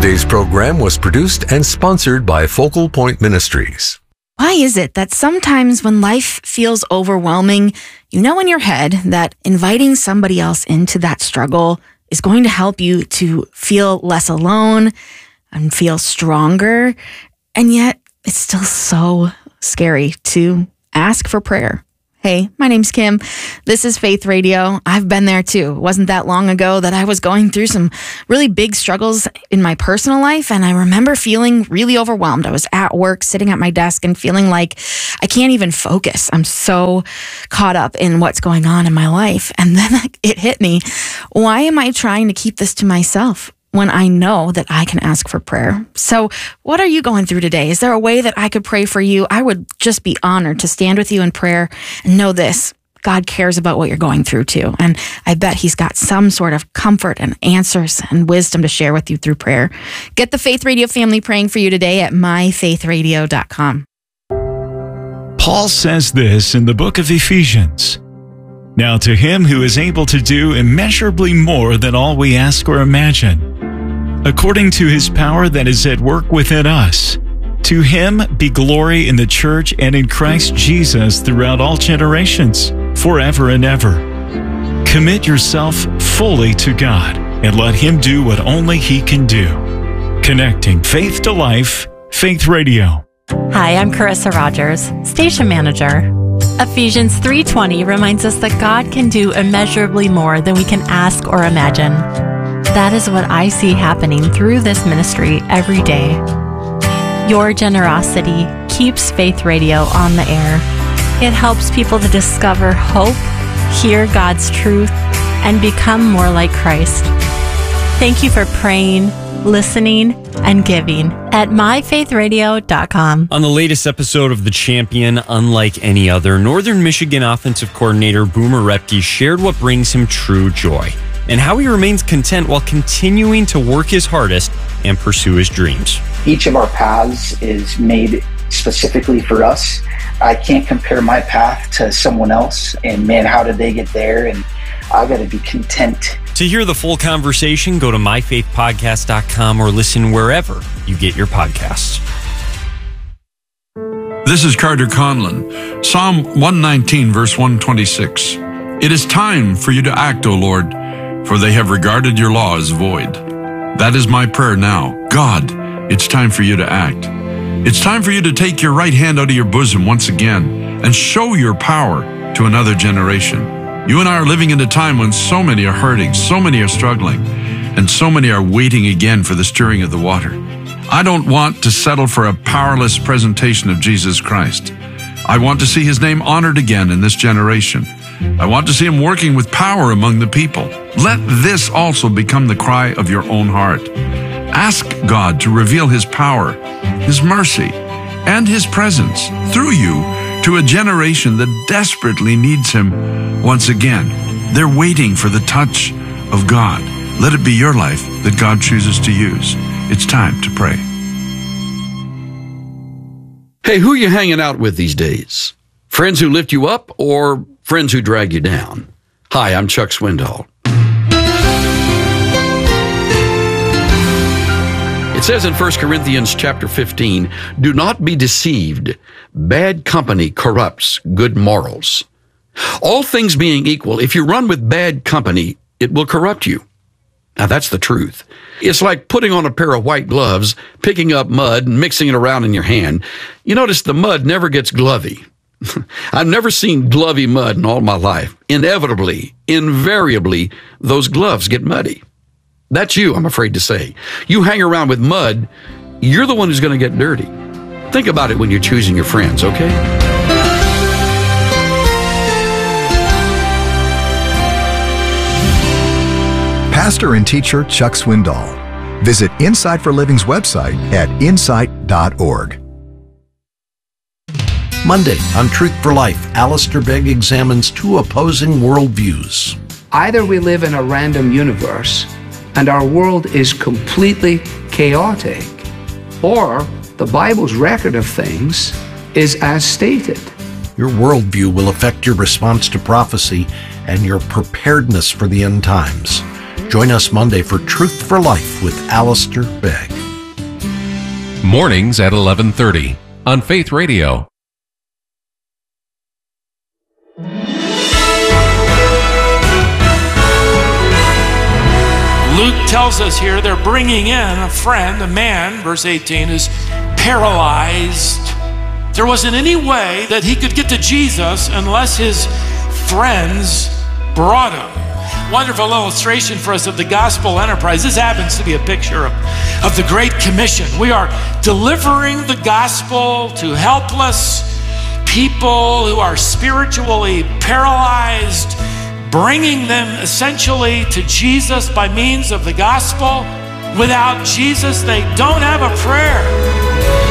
Today's program was produced and sponsored by Focal Point Ministries. Why is it that sometimes when life feels overwhelming, you know in your head that inviting somebody else into that struggle is going to help you to feel less alone and feel stronger, and yet it's still so scary to ask for prayer? Hey, my name's Kim. This is Faith Radio. I've been there too. It wasn't that long ago that I was going through some really big struggles in my personal life, and I remember feeling really overwhelmed. I was at work, sitting at my desk, and feeling like I can't even focus. I'm so caught up in what's going on in my life. And then it hit me. Why am I trying to keep this to myself when I know that I can ask for prayer? So what are you going through today? Is there a way that I could pray for you? I would just be honored to stand with you in prayer and know this: God cares about what you're going through too. And I bet He's got some sort of comfort and answers and wisdom to share with you through prayer. Get the Faith Radio family praying for you today at myfaithradio.com. Paul says this in the book of Ephesians. Now to Him who is able to do immeasurably more than all we ask or imagine, according to His power that is at work within us, to Him be glory in the church and in Christ Jesus throughout all generations, forever and ever. Commit yourself fully to God and let Him do what only He can do. Connecting faith to life, Faith Radio. Hi, I'm Carissa Rogers, Station Manager. Ephesians 3:20 reminds us that God can do immeasurably more than we can ask or imagine. That is what I see happening through this ministry every day. Your generosity keeps Faith Radio on the air. It helps people to discover hope, hear God's truth, and become more like Christ. Thank you for praying, listening, and giving at myfaithradio.com. On the latest episode of The Champion, unlike any other, Northern Michigan offensive coordinator Boomer Repke shared what brings him true joy and how he remains content while continuing to work his hardest and pursue his dreams. Each of our paths is made specifically for us. I can't compare my path to someone else, and man, how did they get there? And I got to be content. To hear the full conversation, go to myfaithpodcast.com or listen wherever you get your podcasts. This is Carter Conlon. Psalm 119, verse 126. It is time for you to act, O Lord, for they have regarded your law as void. That is my prayer now. God, it's time for you to act. It's time for you to take your right hand out of your bosom once again and show your power to another generation. You and I are living in a time when so many are hurting, so many are struggling, and so many are waiting again for the stirring of the water. I don't want to settle for a powerless presentation of Jesus Christ. I want to see His name honored again in this generation. I want to see Him working with power among the people. Let this also become the cry of your own heart. Ask God to reveal His power, His mercy, and His presence through you to a generation that desperately needs Him once again. They're waiting for the touch of God. Let it be your life that God chooses to use. It's time to pray. Hey, who are you hanging out with these days? Friends who lift you up or friends who drag you down? Hi, I'm Chuck Swindoll. It says in 1 Corinthians chapter 15, do not be deceived. Bad company corrupts good morals. All things being equal, if you run with bad company, it will corrupt you. Now that's the truth. It's like putting on a pair of white gloves, picking up mud and mixing it around in your hand. You notice the mud never gets glovy. I've never seen glovy mud in all my life. Inevitably, invariably, those gloves get muddy. That's you, I'm afraid to say. You hang around with mud, you're the one who's going to get dirty. Think about it when you're choosing your friends, okay? Pastor and teacher Chuck Swindoll. Visit Insight for Living's website at insight.org. Monday on Truth for Life, Alistair Begg examines two opposing worldviews. Either we live in a random universe and our world is completely chaotic, or the Bible's record of things is as stated. Your worldview will affect your response to prophecy and your preparedness for the end times. Join us Monday for Truth for Life with Alistair Begg. Mornings at 11:30 on Faith Radio. Luke tells us here they're bringing in a friend, a man, verse 18, who's paralyzed. There wasn't any way that he could get to Jesus unless his friends brought him. Wonderful illustration for us of the gospel enterprise. This happens to be a picture of the Great Commission. We are delivering the gospel to helpless people who are spiritually paralyzed, bringing them essentially to Jesus by means of the gospel. Without Jesus, they don't have a prayer.